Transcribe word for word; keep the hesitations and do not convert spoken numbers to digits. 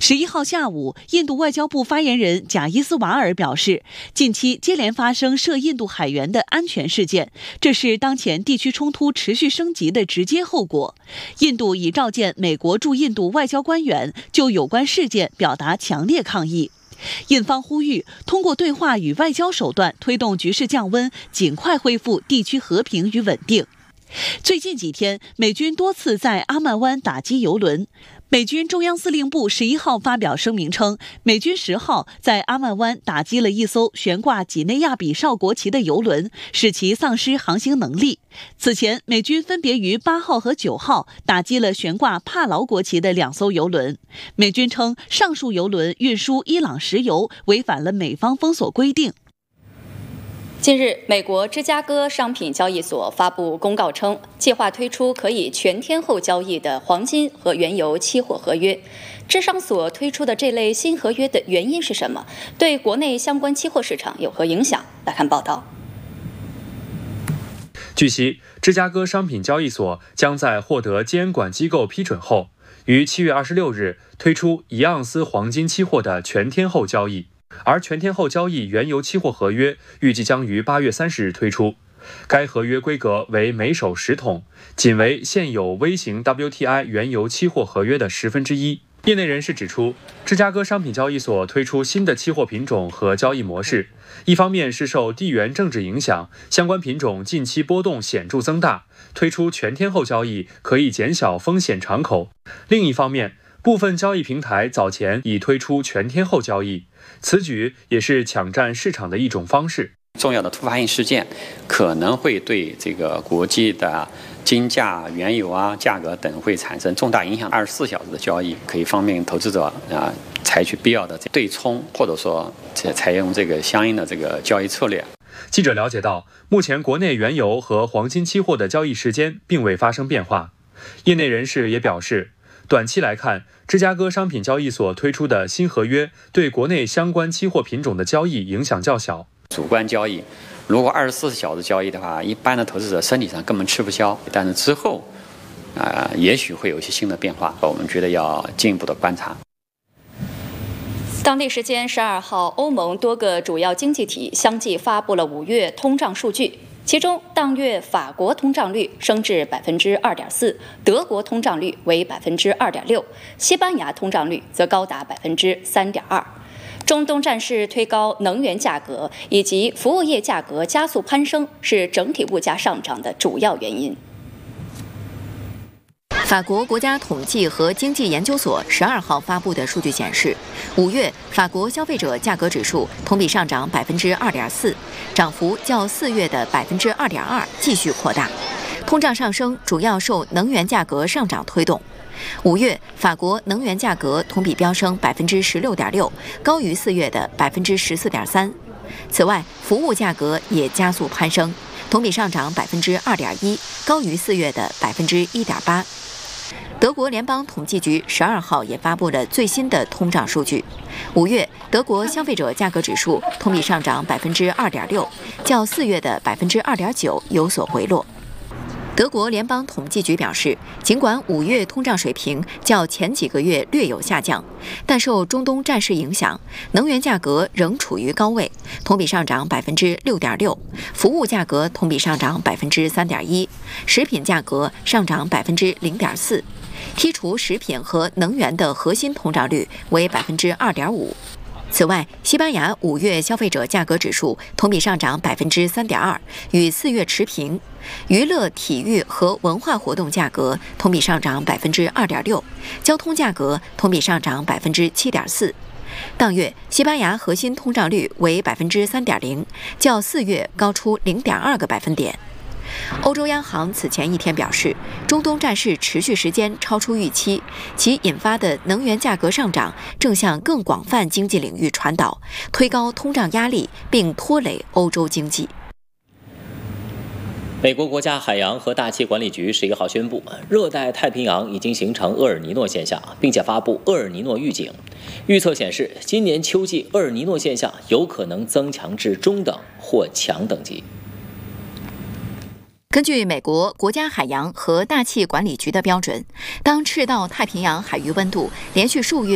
十一号下午，印度外交部发言人贾伊斯瓦尔表示，近期接连发生涉印度海员的安全事件，这是当前地区冲突持续升级的直接后果。印度已召见美国驻印度外交官员，就有关事件表达强烈抗议。印方呼吁通过对话与外交手段推动局势降温，尽快恢复地区和平与稳定。最近几天，美军多次在阿曼湾打击油轮。美军中央司令部十一号发表声明称，美军十号在阿曼湾打击了一艘悬挂几内亚比绍国旗的油轮，使其丧失航行能力。此前，美军分别于八号和九号打击了悬挂帕劳国旗的两艘油轮。美军称，上述油轮运输伊朗石油，违反了美方封锁规定。 近日，美国芝加哥商品交易所发布公告称，计划推出可以全天候交易的黄金和原油期货合约。芝商所推出的这类新合约的原因是什么？对国内相关期货市场有何影响？来看报道。 据悉，芝加哥商品交易所将在获得监管机构批准后，于七月二十六日推出一盎司黄金期货的全天候交易。而全天候交易原油期货合约预计将于八月三十日推出，该合约规格为每手十桶，仅为现有微型 W T I 原油期货合约的十分之一。业内人士指出，芝加哥商品交易所推出新的期货品种和交易模式，一方面是受地缘政治影响，相关品种近期波动显著增大，推出全天候交易可以减小风险敞口；另一方面，部分交易平台早前已推出全天候交易，此举也是抢占市场的一种方式。 重要的突发性事件可能会对这个国际的金价、原油啊价格等会产生重大影响。二十四小时的交易可以方便投资者啊采取必要的对冲，或者说采用这个相应的这个交易策略。 记者了解到，目前国内原油和黄金期货的交易时间并未发生变化。业内人士也表示，短期来看，芝加哥商品交易所推出的新合约对国内相关期货品种的交易影响较小。 主观交易，如果二十四小时交易的话，一般的投资者身体上根本吃不消。但是之后，啊、呃，也许会有一些新的变化，我们觉得要进一步的观察。 当地时间十二号，欧盟多个主要经济体相继发布了五月通胀数据。其中，当月法国通胀率升至百分之二点四，德国通胀率为百分之二点六，西班牙通胀率则高达百分之三点二。中东战事推高能源价格以及服务业价格加速攀升，是整体物价上涨的主要原因。 法国国家统计和经济研究所十二号发布的数据显示，五月法国消费者价格指数同比上涨百分之二点四，涨幅较四月的百分之二点二继续扩大。通胀上升主要受能源价格上涨推动。五月法国能源价格同比飙升百分之十六点六，高于四月的百分之十四点三。此外，服务价格也加速攀升，同比上涨百分之二点一，高于四月的百分之一点八。德国联邦统计局十二号也发布了最新的通胀数据。五月，德国消费者价格指数同比上涨百分之二点六，较四月的百分之二点九有所回落。德国联邦统计局表示，尽管五月通胀水平较前几个月略有下降，但受中东战事影响，能源价格仍处于高位，同比上涨百分之六点六，服务价格同比上涨百分之三点一，食品价格上涨百分之零点四，剔除食品和能源的核心通胀率为百分之二点五。此外，西班牙五月消费者价格指数同比上涨百分之三点二，与四月持平。娱乐、体育和文化活动价格同比上涨百分之二点六，交通价格同比上涨百分之七点四。当月，西班牙核心通胀率为百分之三点零，较四月高出零点二个百分点。欧洲央行此前一天表示，中东战事持续时间超出预期，其引发的能源价格上涨正向更广泛经济领域传导，推高通胀压力并拖累欧洲经济。 美国国家海洋和大气管理局十一号宣布，热带太平洋已经形成厄尔尼诺现象，并且发布厄尔尼诺预警。预测显示，今年秋季厄尔尼诺现象有可能增强至中等或强等级。 根据美国国家海洋和大气管理局的标准，当赤道太平洋海域温度连续数月